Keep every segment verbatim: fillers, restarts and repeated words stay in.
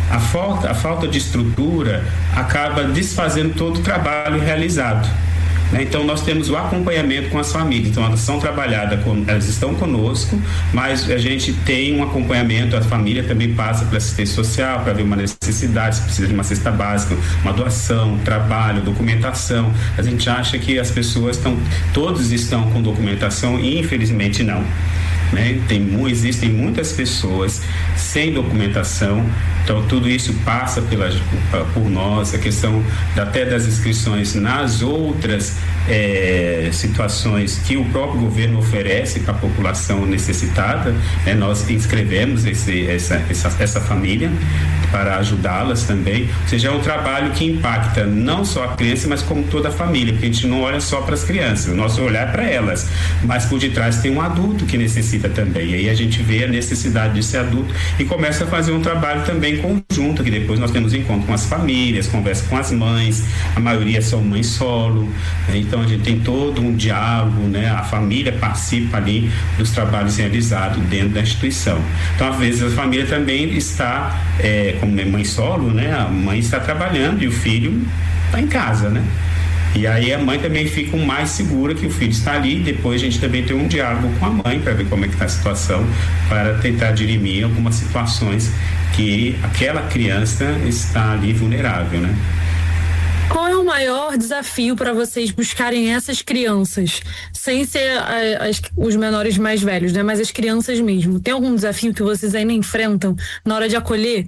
A falta, a falta de estrutura acaba desfazendo todo o trabalho realizado. Então nós temos o acompanhamento com as famílias, então elas são trabalhadas, elas estão conosco, mas a gente tem um acompanhamento, a família também passa pela assistência social para ver uma necessidade, se precisa de uma cesta básica, uma doação, trabalho, documentação. A gente acha que as pessoas estão, todos estão com documentação e infelizmente não. Né? Tem, existem muitas pessoas sem documentação, então tudo isso passa pela, por nós, a questão até das inscrições nas outras é, situações que o próprio governo oferece para a população necessitada, né? Nós inscrevemos esse, essa, essa, essa família para ajudá-las também, ou seja, é um trabalho que impacta não só a criança, mas como toda a família, porque a gente não olha só para as crianças, o nosso olhar é para elas, mas por detrás tem um adulto que necessita também, e aí a gente vê a necessidade desse adulto e começa a fazer um trabalho também conjunto, que depois nós temos encontro com as famílias, conversa com as mães, a maioria são mães solo, né? Então a gente tem todo um diálogo, né? A família participa ali dos trabalhos realizados dentro da instituição. Então às vezes a família também está, é, como é mãe solo, né? A mãe está trabalhando e o filho está em casa, né? E aí a mãe também fica mais segura que o filho está ali, depois a gente também tem um diálogo com a mãe para ver como é que está a situação, para tentar dirimir algumas situações que aquela criança está ali vulnerável, né? Qual é o maior desafio para vocês buscarem essas crianças, sem ser a, as, os menores mais velhos, né? Mas as crianças mesmo? Tem algum desafio que vocês ainda enfrentam na hora de acolher?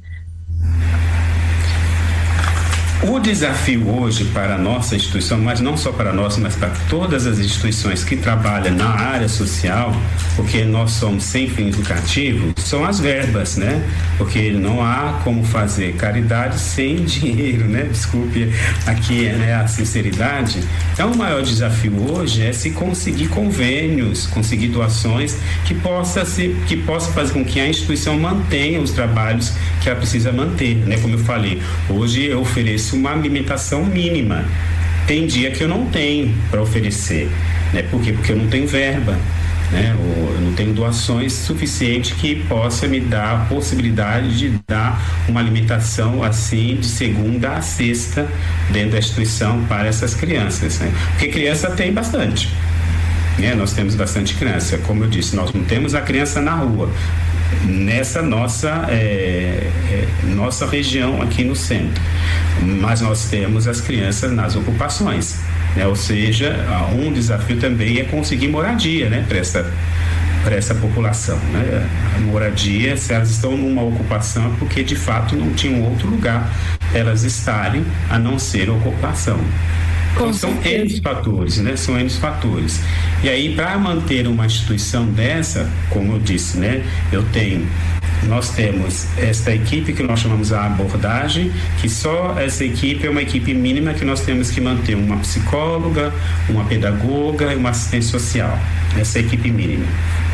O desafio hoje para a nossa instituição, mas não só para a nossa, mas para todas as instituições que trabalham na área social, porque nós somos sem fins lucrativos, são as verbas, né? Porque não há como fazer caridade sem dinheiro, né? Desculpe aqui, né, a sinceridade. Então, o maior desafio hoje é se conseguir convênios, conseguir doações que possa, se, que possa fazer com que a instituição mantenha os trabalhos que ela precisa manter, né? Como eu falei, hoje eu ofereço uma alimentação mínima. Tem dia que eu não tenho para oferecer, né? Por quê? Porque eu não tenho verba, né? Ou eu não tenho doações suficientes que possa me dar a possibilidade de dar uma alimentação assim de segunda a sexta dentro da instituição para essas crianças, né? Porque criança tem bastante, né? Nós temos bastante criança, como eu disse, nós não temos a criança na rua nessa nossa é, é, nossa região aqui no centro, mas nós temos as crianças nas ocupações, né? Ou seja, um desafio também é conseguir moradia, né, para essa, para essa população, né? A moradia, se elas estão numa ocupação é porque de fato não tinham outro lugar elas estarem a não ser ocupação. Então, são N fatores, né? São N fatores. E aí, para manter uma instituição dessa, como eu disse, né? Eu tenho, nós temos esta equipe que nós chamamos a abordagem, que só essa equipe é uma equipe mínima que nós temos que manter uma psicóloga, uma pedagoga e uma assistente social. Essa é a equipe mínima.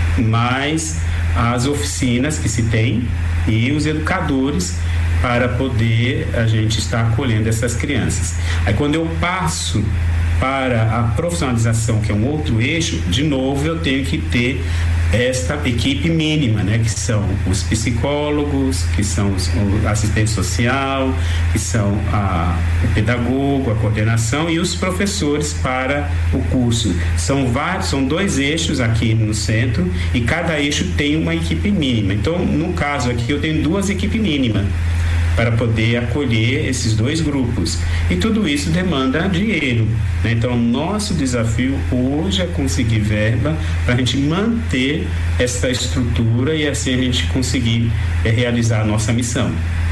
Mas as oficinas que se tem e os educadores para poder a gente estar acolhendo essas crianças. Aí quando eu passo para a profissionalização, que é um outro eixo, de novo eu tenho que ter esta equipe mínima, né, que são os psicólogos, que são os, o assistente social, que são a, o pedagogo, a coordenação e os professores para o curso. São vários, são dois eixos aqui no centro e cada eixo tem uma equipe mínima. Então, no caso aqui, eu tenho duas equipes mínimas para poder acolher esses dois grupos. E tudo isso demanda dinheiro, né? Então, nosso desafio hoje é conseguir verba para a gente manter essa estrutura e assim a gente conseguir é, realizar a nossa missão.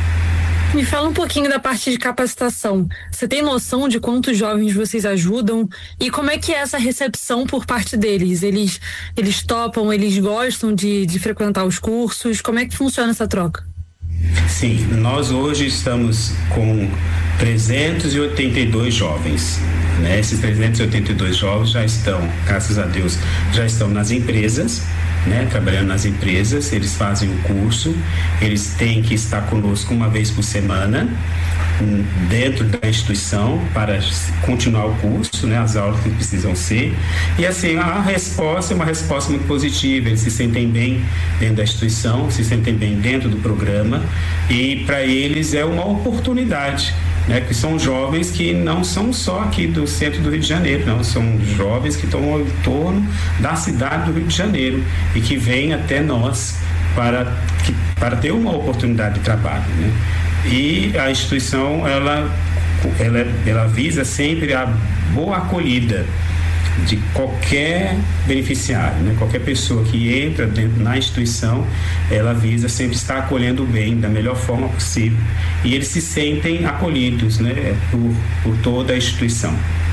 Me fala um pouquinho da parte de capacitação. Você tem noção de quantos jovens vocês ajudam e como é que é essa recepção por parte deles? Eles, eles topam, eles gostam de, de frequentar os cursos? Como é que funciona essa troca? Sim, nós hoje estamos com trezentos e oitenta e dois jovens, né? Esses trezentos e oitenta e dois jovens já estão, graças a Deus, já estão nas empresas, né, trabalhando nas empresas. Eles fazem o curso, eles têm que estar conosco uma vez por semana dentro da instituição para continuar o curso, né, as aulas que precisam ser, e assim a resposta é uma resposta muito positiva. Eles se sentem bem dentro da instituição, se sentem bem dentro do programa, e para eles é uma oportunidade, né, que são jovens que não são só aqui do centro do Rio de Janeiro, não, são jovens que estão ao entorno da cidade do Rio de Janeiro e que vêm até nós para, que, para ter uma oportunidade de trabalho, né? E a instituição, ela, ela, ela visa sempre a boa acolhida de qualquer beneficiário, né? Qualquer pessoa que entra dentro, na instituição, ela visa sempre estar acolhendo bem, da melhor forma possível. E eles se sentem acolhidos, né? por, por toda a instituição.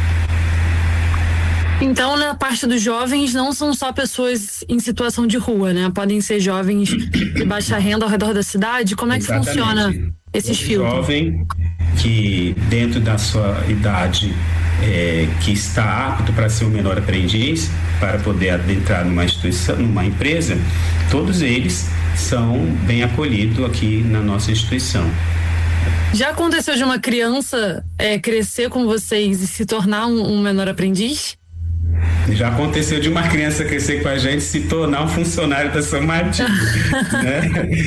Então, na parte dos jovens, não são só pessoas em situação de rua, né? Podem ser jovens de baixa renda ao redor da cidade. Como é que Exatamente. funciona esses um filtros? Jovem que, dentro da sua idade, é, que está apto para ser um menor aprendiz, para poder adentrar numa instituição, numa empresa, todos eles são bem acolhidos aqui na nossa instituição. Já aconteceu de uma criança é, crescer com vocês e se tornar um, um menor aprendiz? Já aconteceu de uma criança crescer com a gente e se tornar um funcionário da São Martinho, né?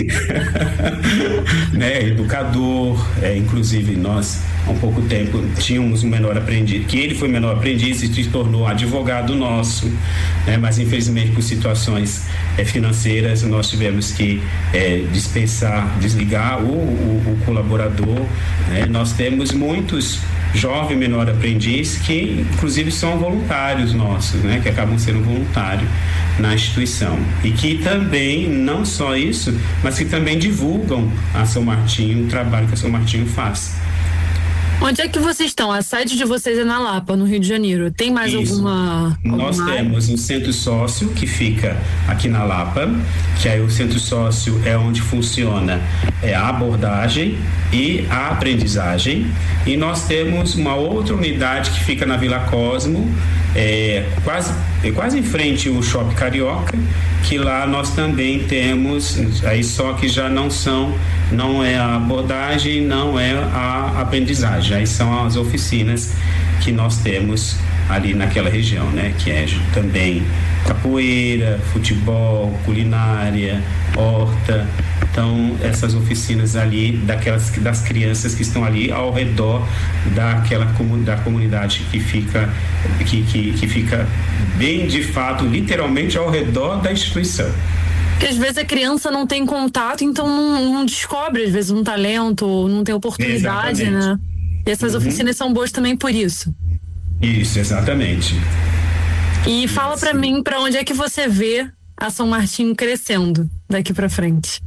né? Educador, é, inclusive nós há um pouco tempo tínhamos um menor aprendiz, que ele foi menor aprendiz e se tornou advogado nosso, né? Mas infelizmente por situações é, financeiras nós tivemos que é, dispensar, desligar o, o, o colaborador, né? Nós temos muitos jovem menor aprendiz que inclusive são voluntários nossos, né, que acabam sendo voluntários na instituição e que também, não só isso, mas que também divulgam a São Martinho, o trabalho que a São Martinho faz. Onde é que vocês estão? A sede de vocês é na Lapa, no Rio de Janeiro. Tem mais Isso. alguma, alguma Nós área? temos um centro sócio que fica aqui na Lapa, que aí o centro sócio é onde funciona é, a abordagem e a aprendizagem. E nós temos uma outra unidade que fica na Vila Cosmo, é, quase, é quase em frente ao Shopping Carioca, que lá nós também temos, aí só que já não são, não é a abordagem, não é a aprendizagem, aí são as oficinas que nós temos ali naquela região, né? Que é também capoeira, futebol, culinária, horta. Então, essas oficinas ali, daquelas, das crianças que estão ali ao redor daquela da comunidade que fica, que, que, que fica bem, de fato, literalmente ao redor da instituição. Porque às vezes a criança não tem contato, então não, não descobre, às vezes, um talento, não tem oportunidade, exatamente. Né? E essas uhum. oficinas são boas também por isso. Isso, exatamente. E fala para mim, para onde é que você vê a São Martinho crescendo daqui para frente?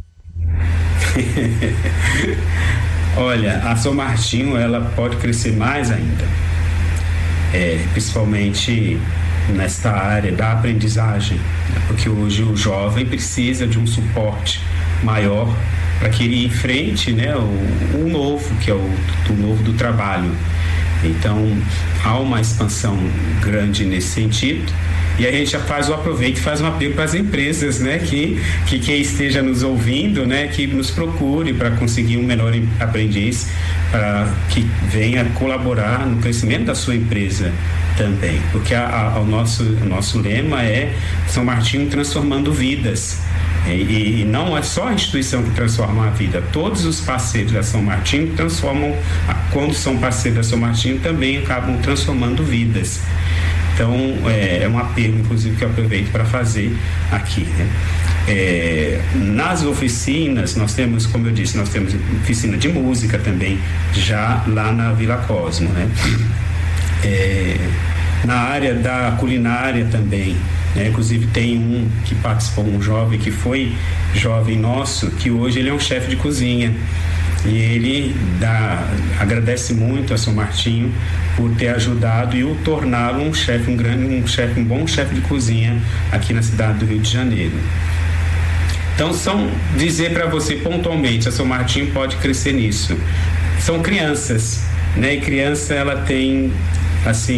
Olha, a São Martinho, ela pode crescer mais ainda, é, principalmente nesta área da aprendizagem, porque hoje o jovem precisa de um suporte maior para que ele enfrente, né, o, o novo, que é o, o novo do trabalho. Então, há uma expansão grande nesse sentido. E a gente já faz o aproveito e faz um apelo para as empresas, né? Que, que quem esteja nos ouvindo, né? Que nos procure para conseguir um menor aprendiz, para que venha colaborar no crescimento da sua empresa também. Porque a, a, o, nosso, o nosso lema é São Martinho transformando vidas. E, e não é só a instituição que transforma a vida, todos os parceiros da São Martinho transformam, quando são parceiros da São Martinho, também acabam transformando vidas. Então, é, é um apelo, inclusive, que eu aproveito para fazer aqui, né? É, nas oficinas, nós temos, como eu disse, nós temos oficina de música também, já lá na Vila Cosmo, né? É, na área da culinária também, né? Inclusive tem um que participou, um jovem que foi jovem nosso, que hoje ele é um chefe de cozinha. E ele dá, agradece muito a São Martinho por ter ajudado e o torná-lo um chefe, um grande, um chefe, um bom chefe de cozinha aqui na cidade do Rio de Janeiro. Então, são dizer para você pontualmente, a São Martinho pode crescer nisso. São crianças, né? E criança, ela tem, assim,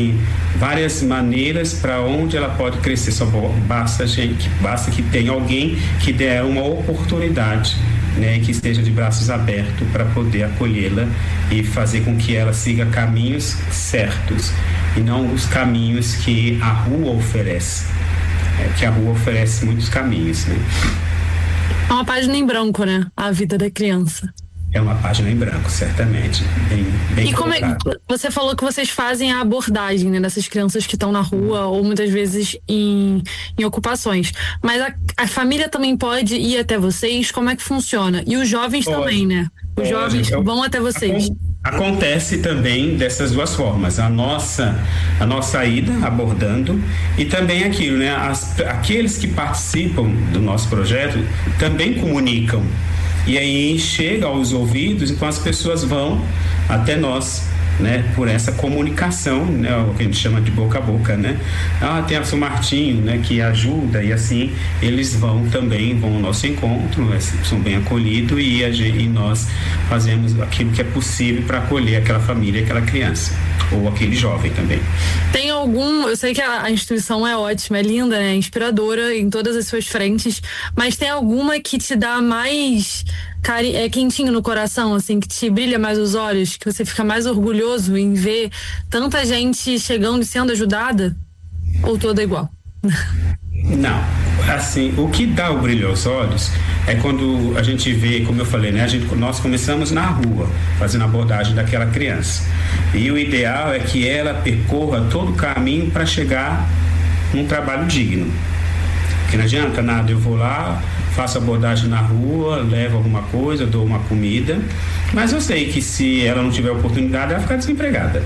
várias maneiras para onde ela pode crescer. Só basta, gente, basta que tenha alguém que dê uma oportunidade, né, que esteja de braços abertos para poder acolhê-la e fazer com que ela siga caminhos certos e não os caminhos que a rua oferece, é, que a rua oferece muitos caminhos, né? É uma página em branco, né? A vida da criança. É uma página em branco, certamente. Bem, bem e como é, você falou que vocês fazem a abordagem, né, dessas crianças que estão na rua ou muitas vezes em, em ocupações. Mas a, a família também pode ir até vocês? Como é que funciona? E os jovens pode, também, né? Os pode, jovens eu, vão até vocês. Acontece também dessas duas formas. A nossa, a nossa ida abordando e também aquilo, né? As, aqueles que participam do nosso projeto também comunicam. E aí chega aos ouvidos, então as pessoas vão até nós, né, por essa comunicação, né, o que a gente chama de boca a boca, né? Ah, tem a São Martinho, né, que ajuda, e assim eles vão também, vão ao nosso encontro, né, são bem acolhidos e, a gente, e nós fazemos aquilo que é possível para acolher aquela família, aquela criança ou aquele jovem também. Tem algum, eu sei que a, a instituição é ótima, é linda, né, inspiradora em todas as suas frentes, mas tem alguma que te dá mais cari- é, quentinho no coração, assim, que te brilha mais os olhos, que você fica mais orgulhoso em ver tanta gente chegando e sendo ajudada? Ou toda igual? Não, assim, o que dá o brilho aos olhos é quando a gente vê, como eu falei, né, a gente, nós começamos na rua, fazendo a abordagem daquela criança. E o ideal é que ela percorra todo o caminho para chegar num trabalho digno. Porque não adianta nada, eu vou lá, faço abordagem na rua, levo alguma coisa, dou uma comida, mas eu sei que se ela não tiver oportunidade, ela vai ficar desempregada.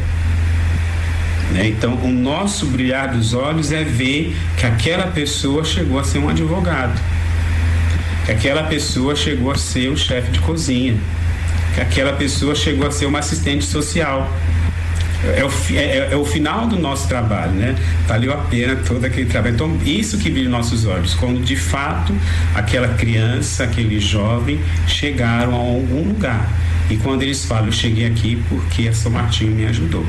Né? Então, o nosso brilhar dos olhos é ver que aquela pessoa chegou a ser um advogado, que aquela pessoa chegou a ser o chefe de cozinha, que aquela pessoa chegou a ser uma assistente social. É o, é, é o final do nosso trabalho, né? Valeu a pena todo aquele trabalho. Então, isso que brilha nos nossos olhos, quando de fato aquela criança, aquele jovem chegaram a algum lugar. E quando eles falam, eu cheguei aqui porque a São Martinho me ajudou.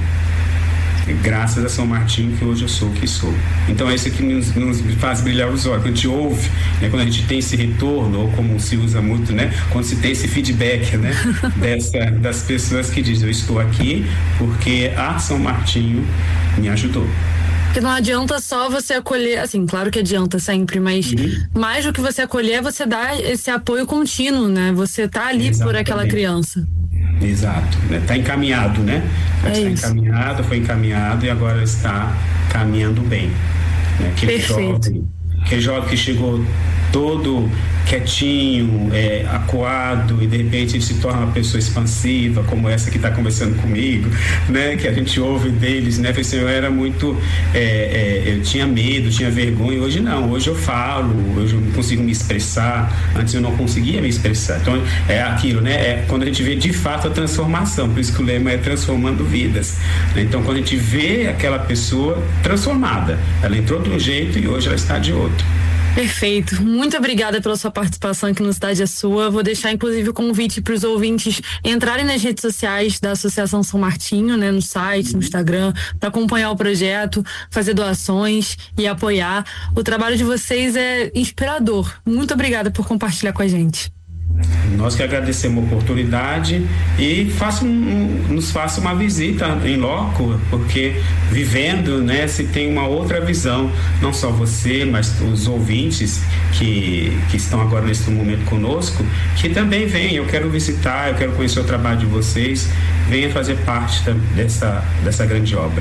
Graças a São Martinho que hoje eu sou o que sou. Então é isso que nos, nos faz brilhar os olhos. Quando a gente ouve, né, quando a gente tem esse retorno, ou como se usa muito, né, quando se tem esse feedback, né, dessa, das pessoas que dizem, eu estou aqui porque a São Martinho me ajudou. Porque não adianta só você acolher, assim, claro que adianta sempre, mas uhum. mais do que você acolher é você dar esse apoio contínuo, né? Você tá ali Exatamente. Por aquela criança. Exato, né? Tá encaminhado, né? É está isso. encaminhado, foi encaminhado e agora está caminhando bem. Né? Aquele Perfeito. jovem, aquele jovem que chegou todo quietinho, é, acuado, e de repente ele se torna uma pessoa expansiva, como essa que está conversando comigo, né? Que a gente ouve deles, né? Eu era muito, é, é, eu tinha medo, tinha vergonha, hoje não, hoje eu falo, hoje eu consigo me expressar, antes eu não conseguia me expressar. Então é aquilo, né? É quando a gente vê de fato a transformação, por isso que o lema é transformando vidas, né? Então quando a gente vê aquela pessoa transformada, ela entrou de um jeito e hoje ela está de outro. Perfeito. Muito obrigada pela sua participação aqui no Cidade é Sua. Vou deixar, inclusive, o convite para os ouvintes entrarem nas redes sociais da Associação São Martinho, né, no site, no Instagram, para acompanhar o projeto, fazer doações e apoiar. O trabalho de vocês é inspirador. Muito obrigada por compartilhar com a gente. Nós que agradecemos a oportunidade e faça um, nos faça uma visita em loco, porque vivendo, né, se tem uma outra visão, não só você, mas os ouvintes que, que estão agora nesse momento conosco, que também venham, eu quero visitar, eu quero conhecer o trabalho de vocês, venha fazer parte dessa, dessa grande obra.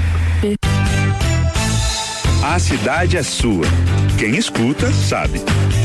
A cidade é sua. Quem escuta, sabe.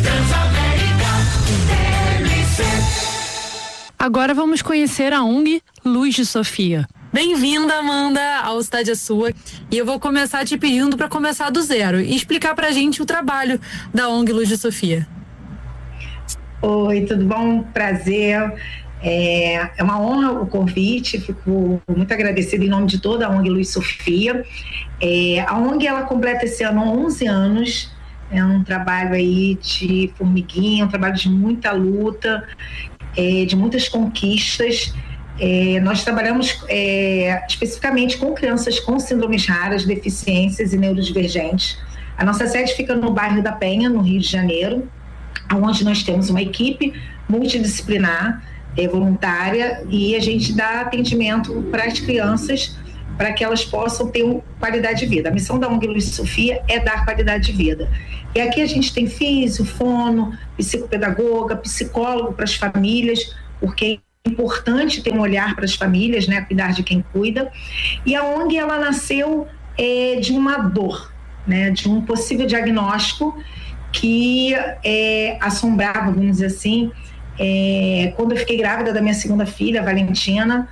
Agora vamos conhecer a O N G Luz de Sofia. Bem-vinda, Amanda, ao Cidade é Sua. E eu vou começar te pedindo para começar do zero e explicar pra gente o trabalho da O N G Luz de Sofia. Oi, tudo bom? Prazer. É, é uma honra o convite, fico muito agradecida em nome de toda a O N G Luz Sofia. É, a O N G ela completa esse ano onze anos, é um trabalho aí de formiguinha, um trabalho de muita luta, é, de muitas conquistas. É, nós trabalhamos é, especificamente com crianças com síndromes raras, deficiências e neurodivergentes. A nossa sede fica no bairro da Penha, no Rio de Janeiro, onde nós temos uma equipe multidisciplinar, é, voluntária, e a gente dá atendimento para as crianças para que elas possam ter qualidade de vida. A missão da O N G Luiz e Sofia é dar qualidade de vida. E aqui a gente tem físio, fono, psicopedagoga, psicólogo para as famílias, porque é importante ter um olhar para as famílias, né, cuidar de quem cuida. E a O N G, ela nasceu é, de uma dor, né, de um possível diagnóstico que é, assombrava, vamos dizer assim, é, quando eu fiquei grávida da minha segunda filha, Valentina,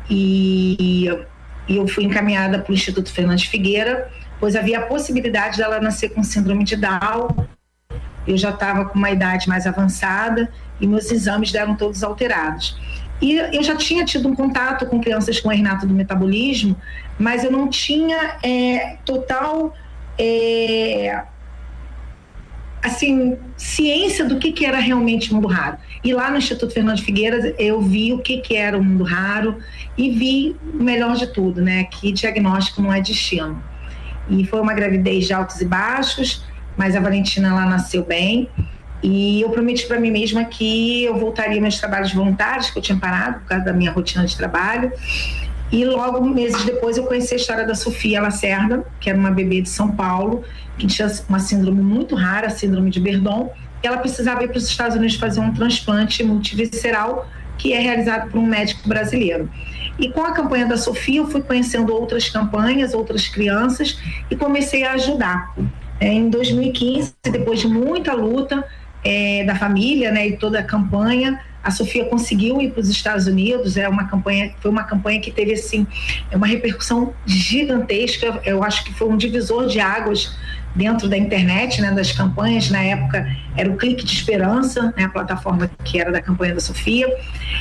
e, e eu fui encaminhada para o Instituto Fernandes Figueira, pois havia a possibilidade dela nascer com síndrome de Down. Eu já estava com uma idade mais avançada e meus exames deram todos alterados. E eu já tinha tido um contato com crianças com herniato do metabolismo, mas eu não tinha é, total é, assim, ciência do que, que era realmente mundo raro. E lá no Instituto Fernandes Figueira eu vi o que, que era o mundo raro e vi o melhor de tudo, né, que diagnóstico não é destino. E foi uma gravidez de altos e baixos, mas a Valentina, ela nasceu bem. E eu prometi para mim mesma que eu voltaria meus trabalhos voluntários, que eu tinha parado por causa da minha rotina de trabalho. E logo, meses depois, eu conheci a história da Sofia Lacerda, que era uma bebê de São Paulo, que tinha uma síndrome muito rara, a síndrome de Verdon. E ela precisava ir para os Estados Unidos fazer um transplante multivisceral, que é realizado por um médico brasileiro. E com a campanha da Sofia, eu fui conhecendo outras campanhas, outras crianças, e comecei a ajudar. É, em dois mil e quinze, depois de muita luta é, da família, né, e toda a campanha, a Sofia conseguiu ir para os Estados Unidos. É uma campanha, foi uma campanha que teve assim, uma repercussão gigantesca. Eu acho que foi um divisor de águas dentro da internet, né, das campanhas. Na época era o Clique de Esperança, né, a plataforma que era da campanha da Sofia,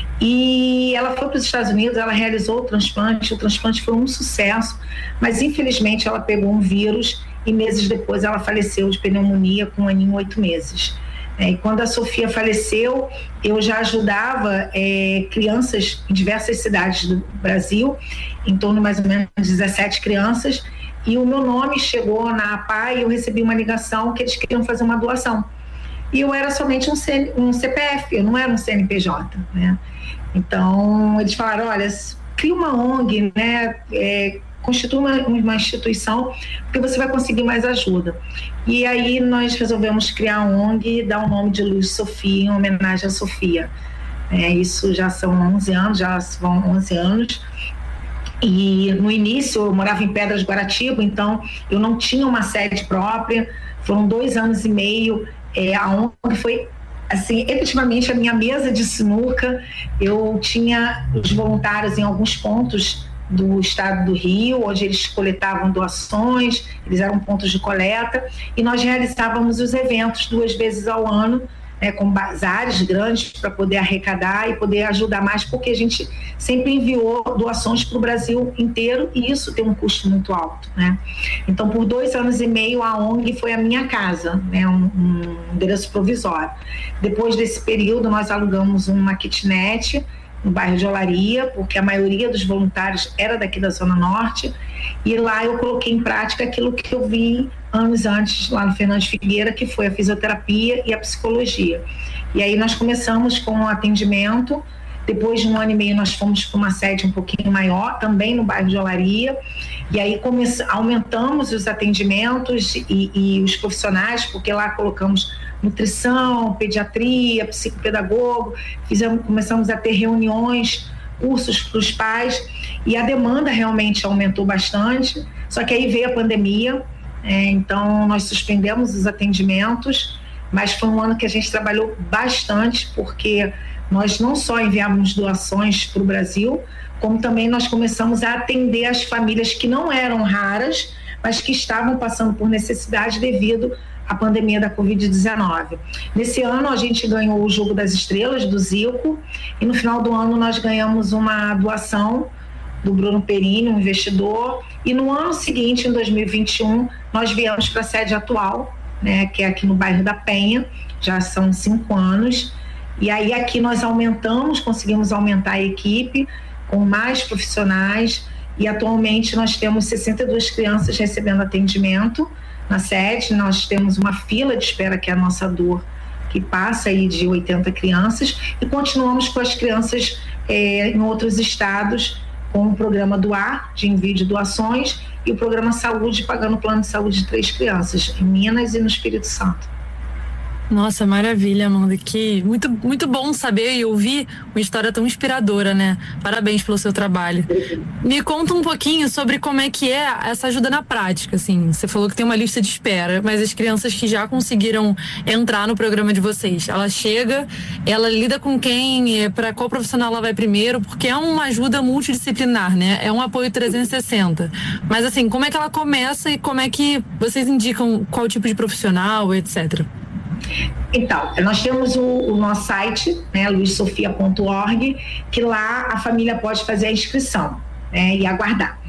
e ela foi para os Estados Unidos, ela realizou o transplante, o transplante foi um sucesso, mas infelizmente ela pegou um vírus e meses depois ela faleceu de pneumonia com um aninho e oito meses. É, e quando a Sofia faleceu, eu já ajudava é, crianças em diversas cidades do Brasil, em torno de mais ou menos dezessete crianças, e o meu nome chegou na A P A e eu recebi uma ligação que eles queriam fazer uma doação. E eu era somente um, C, um C P F, eu não era um C N P J, né? Então, eles falaram, olha, cria uma O N G, né? É, constitua uma, uma instituição, porque você vai conseguir mais ajuda. E aí nós resolvemos criar uma O N G e dar o nome de Luiz Sofia em homenagem à Sofia. É, isso já são onze anos, já vão onze anos. E no início eu morava em Pedras de Guaratiba, então eu não tinha uma sede própria. Foram dois anos e meio. É, a O N G foi, assim, efetivamente a minha mesa de sinuca. Eu tinha os voluntários em alguns pontos do estado do Rio, onde eles coletavam doações, eles eram pontos de coleta, e nós realizávamos os eventos duas vezes ao ano, né, com bazares grandes para poder arrecadar e poder ajudar mais, porque a gente sempre enviou doações para o Brasil inteiro e isso tem um custo muito alto, né? Então, por dois anos e meio, a O N G foi a minha casa, né, um, um endereço provisório. Depois desse período, nós alugamos uma kitnet no bairro de Olaria, porque a maioria dos voluntários era daqui da Zona Norte, e lá eu coloquei em prática aquilo que eu vi anos antes lá no Fernandes Figueira, que foi a fisioterapia e a psicologia. E aí nós começamos com o atendimento. Depois de um ano e meio nós fomos para uma sede um pouquinho maior, também no bairro de Olaria, e aí come- aumentamos os atendimentos e, e os profissionais, porque lá colocamos nutrição, pediatria, psicopedagogo, fizemos, começamos a ter reuniões, cursos para os pais, e a demanda realmente aumentou bastante. Só que aí veio a pandemia, é, então nós suspendemos os atendimentos, mas foi um ano que a gente trabalhou bastante, porque nós não só enviamos doações para o Brasil, como também nós começamos a atender as famílias que não eram raras, mas que estavam passando por necessidade devido à pandemia da covid dezenove. Nesse ano a gente ganhou o Jogo das Estrelas do Zico, e no final do ano nós ganhamos uma doação do Bruno Perini, um investidor, e no ano seguinte, em dois mil e vinte e um, nós viemos para a sede atual, né, que é aqui no bairro da Penha, já são cinco anos, E aí aqui nós aumentamos, conseguimos aumentar a equipe com mais profissionais e atualmente nós temos sessenta e duas crianças recebendo atendimento na sede. Nós temos uma fila de espera, que é a nossa dor, que passa aí de oitenta crianças, e continuamos com as crianças é, em outros estados com o programa Doar, de envio de doações, e o programa Saúde, pagando o plano de saúde de três crianças, em Minas e no Espírito Santo. Nossa, maravilha, Amanda, que muito, muito bom saber e ouvir uma história tão inspiradora, né? Parabéns pelo seu trabalho. Me conta um pouquinho sobre como é que é essa ajuda na prática, assim. Você falou que tem uma lista de espera, mas as crianças que já conseguiram entrar no programa de vocês, ela chega, ela lida com quem, para qual profissional ela vai primeiro, porque é uma ajuda multidisciplinar, né? É um apoio trezentos e sessenta. Mas assim, como é que ela começa e como é que vocês indicam qual tipo de profissional, etcétera? Então, nós temos o, o nosso site, né, luiz sofia ponto org, que lá a família pode fazer a inscrição, né, e aguardar.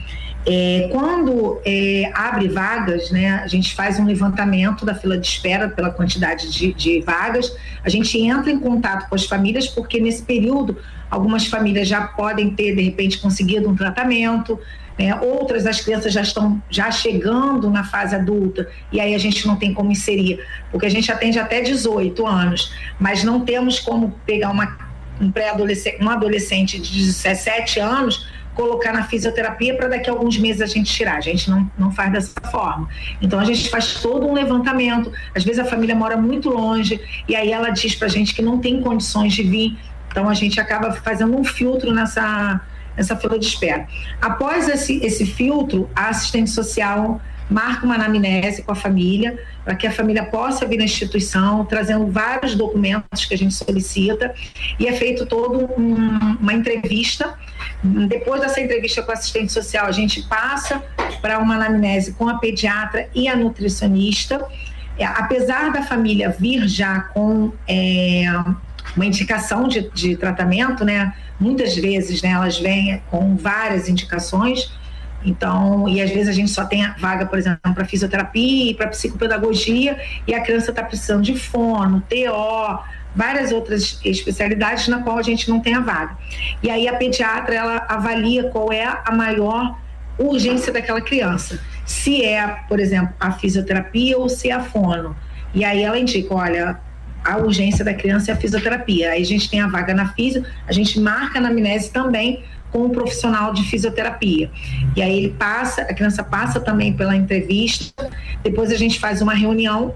É, quando é, abre vagas, né, a gente faz um levantamento da fila de espera pela quantidade de, de vagas, a gente entra em contato com as famílias, porque nesse período algumas famílias já podem ter, de repente, conseguido um tratamento, né, outras das crianças já estão já chegando na fase adulta, e aí a gente não tem como inserir, porque a gente atende até dezoito anos, mas não temos como pegar uma, um pré-adolescente, um adolescente de dezessete anos, colocar na fisioterapia para daqui a alguns meses a gente tirar. A gente não, não faz dessa forma. Então a gente faz todo um levantamento, às vezes a família mora muito longe, e aí ela diz pra gente que não tem condições de vir, então a gente acaba fazendo um filtro nessa essa fila de espera. Após esse, esse filtro, a assistente social marca uma anamnese com a família, para que a família possa vir na instituição, trazendo vários documentos que a gente solicita, e é feito todo um, uma entrevista. Depois dessa entrevista com a assistente social, a gente passa para uma anamnese com a pediatra e a nutricionista. É, apesar da família vir já com é, uma indicação de, de tratamento, né? Muitas vezes, né, elas vêm com várias indicações, então, e às vezes a gente só tem a vaga, por exemplo, para fisioterapia e para psicopedagogia, e a criança está precisando de fono, T O, várias outras especialidades na qual a gente não tem a vaga. E aí a pediatra, ela avalia qual é a maior urgência daquela criança, se é, por exemplo, a fisioterapia ou se é a fono. E aí ela indica, olha, a urgência da criança é a fisioterapia. Aí a gente tem a vaga na fisio, a gente marca na anamnese também com um profissional de fisioterapia. E aí ele passa, a criança passa também pela entrevista, depois a gente faz uma reunião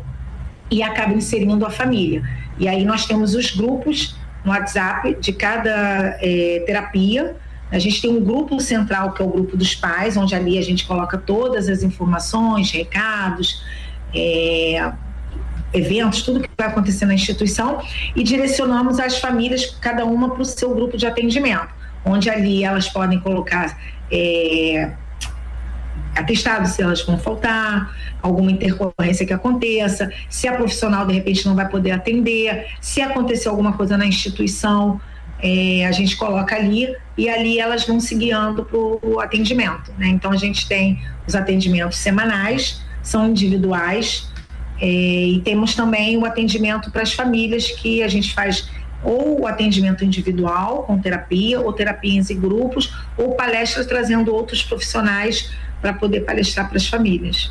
e acaba inserindo a família. E aí nós temos os grupos no WhatsApp de cada é, terapia. A gente tem um grupo central, que é o grupo dos pais, onde ali a gente coloca todas as informações, recados, é, eventos, tudo que vai acontecer na instituição, e direcionamos as famílias, cada uma para o seu grupo de atendimento, onde ali elas podem colocar é, atestado se elas vão faltar, alguma intercorrência que aconteça, se a profissional de repente não vai poder atender, se acontecer alguma coisa na instituição, é, a gente coloca ali, e ali elas vão se guiando para o atendimento, né? Então a gente tem os atendimentos semanais, são individuais, é, e temos também o atendimento para as famílias, que a gente faz ou o atendimento individual com terapia, ou terapias em grupos, ou palestras trazendo outros profissionais para poder palestrar para as famílias.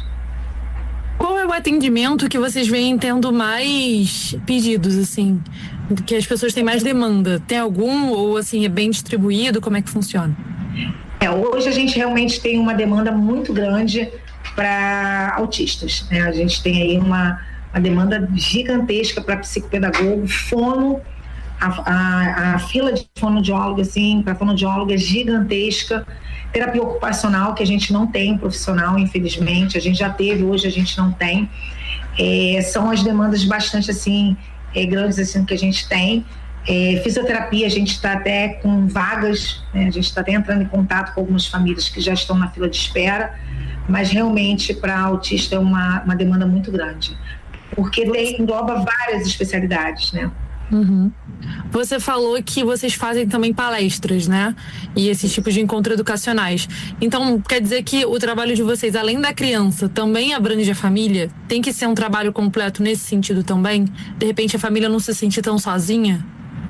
Qual é o atendimento que vocês vêm tendo mais pedidos, assim, que as pessoas têm mais demanda? Tem algum, ou assim, é bem distribuído? Como é que funciona? É, hoje a gente realmente tem uma demanda muito grande para autistas, né? A gente tem aí uma, uma demanda gigantesca para psicopedagogo, fono. A, a, a fila de fonoaudiólogo, assim, para fonoaudiólogo é gigantesca. Terapia ocupacional, que a gente não tem profissional, infelizmente, a gente já teve, hoje a gente não tem. É, são as demandas bastante, assim, é, grandes, assim, que a gente tem. É, fisioterapia, a gente está até com vagas, né? A gente está até entrando em contato com algumas famílias que já estão na fila de espera, mas realmente para autista é uma, uma demanda muito grande, porque tem, engloba várias especialidades, né? Uhum. Você falou que vocês fazem também palestras, né? E esses tipos de encontros educacionais. Então, quer dizer que o trabalho de vocês, além da criança, também abrange a família? Tem que ser um trabalho completo nesse sentido também? De repente a família não se sentir tão sozinha?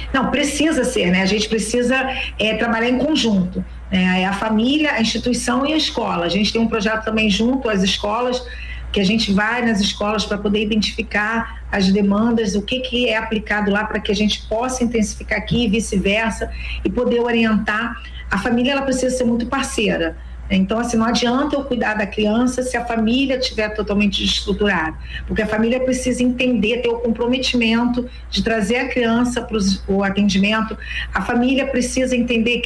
Não, precisa ser, né? A gente precisa é, trabalhar em conjunto. É a família, a instituição e a escola. A gente tem um projeto também junto às escolas, que a gente vai nas escolas para poder identificar as demandas, o que, que é aplicado lá para que a gente possa intensificar aqui e vice-versa e poder orientar. A família, ela precisa ser muito parceira. Então, assim, não adianta eu cuidar da criança se a família estiver totalmente desestruturada, porque a família precisa entender, ter o comprometimento de trazer a criança para o atendimento, a família precisa entender que